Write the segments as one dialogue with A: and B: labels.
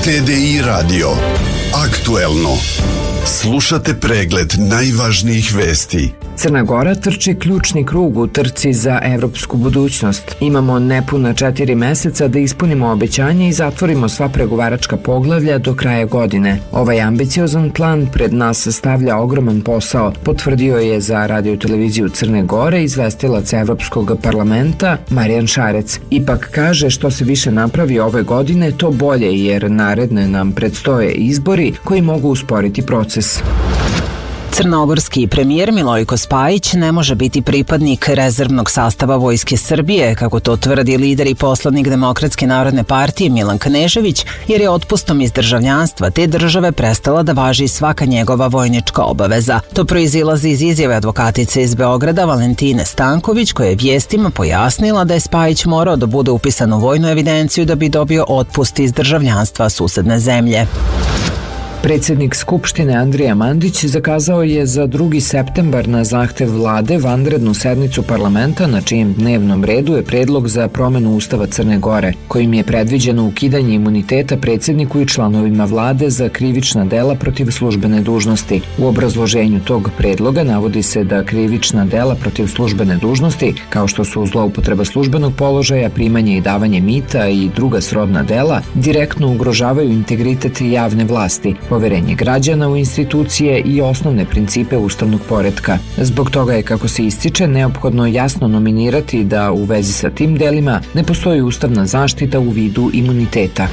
A: TDI Radio. Aktuelno. Slušate pregled najvažnijih vesti.
B: Crna Gora trči ključni krug u trci za evropsku budućnost. Imamo nepuna 4 meseca da ispunimo obećanje i zatvorimo sva pregovaračka poglavlja do kraja godine. Ovaj ambiciozan plan pred nas stavlja ogroman posao, potvrdio je za radioteleviziju Crne Gore izvestilac Evropskog parlamenta Marijan Šarec. Ipak kaže što se više napravi ove godine, to bolje, jer naredne nam predstoje izbori koji mogu usporiti proces.
C: Crnogorski premijer Milojko Spajić ne može biti pripadnik rezervnog sastava Vojske Srbije, kako to tvrdi lider i poslanik Demokratske narodne partije Milan Knežević, jer je otpustom iz državljanstva te države prestala da važi svaka njegova vojnička obaveza. To proizilazi iz izjave advokatice iz Beograda Valentine Stanković, koja je vijestima pojasnila da je Spajić morao da bude upisan u vojnu evidenciju da bi dobio otpust iz državljanstva susedne zemlje.
B: Predsjednik Skupštine Andrija Mandić zakazao je za 2. septembar na zahtev vlade vanrednu sednicu parlamenta na čijem dnevnom redu je predlog za promenu Ustava Crne Gore, kojim je predviđeno ukidanje imuniteta predsjedniku i članovima vlade za krivična dela protiv službene dužnosti. U obrazloženju tog predloga navodi se da krivična dela protiv službene dužnosti, kao što su zloupotreba službenog položaja, primanje i davanje mita i druga srodna dela, direktno ugrožavaju integritet javne vlasti, poverenje građana u institucije i osnovne principe ustavnog poretka. Zbog toga je, kako se ističe, neophodno jasno nominirati da u vezi sa tim delima ne postoji ustavna zaštita u vidu imuniteta.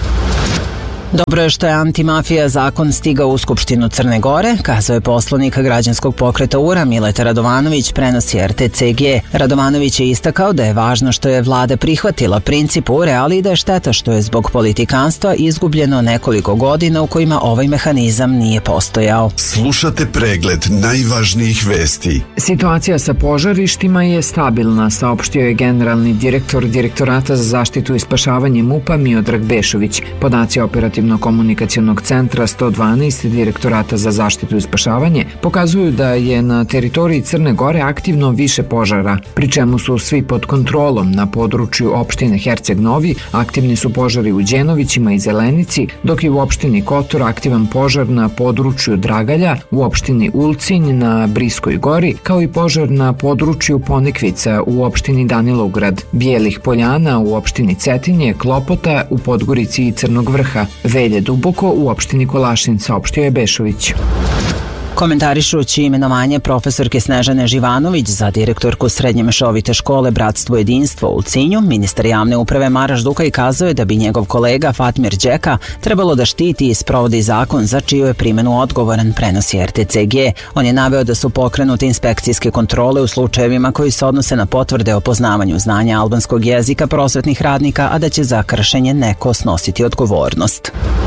C: Dobro je što je antimafija zakon stigao u Skupštinu Crne Gore, kazao je poslanik građanskog pokreta URA Mileta Radovanović, prenosi RTCG. Radovanović je istakao da je važno što je vlada prihvatila princip URE, ali i da je šteta što je zbog politikanstva izgubljeno nekoliko godina u kojima ovaj mehanizam nije postojao.
A: Slušate pregled najvažnijih vesti.
B: Situacija sa požarištima je stabilna, saopštio je generalni direktor Direktorata za zaštitu i spašavanje MUP-a Miodrag Bešović. Podaci Operativno-komunikacionog centra 112 Direktorata za zaštitu i spašavanje pokazuju da je na teritoriji Crne Gore aktivno više požara, pri čemu su svi pod kontrolom. Na području opštine Herceg Novi aktivni su požari u Đenovićima i Zelenici, dok je u opštini Kotor aktivan požar na području Dragalja, u opštini Ulcinj na Briskoj gori, kao i požar na području Ponikvica u opštini Danilovgrad, Bijelih Poljana u opštini Cetinje, Klopota u Podgorici i Crnog Vrha, Velje Duboko u opštini Kolašin, saopštio je Bešović.
C: Komentarišući imenovanje profesorke Snežane Živanović za direktorku Srednje mešovite škole Bratstvo jedinstvo u Ulcinju, ministar javne uprave Maraš Dukaj kazao je da bi njegov kolega Fatmir Đeka trebalo da štiti i sprovodi zakon za čiju je primjenu odgovoran, prenosi RTCG. On je naveo da su pokrenute inspekcijske kontrole u slučajevima koji se odnose na potvrde o poznavanju znanja albanskog jezika prosvetnih radnika, a da će za kršenje neko snositi odgovornost.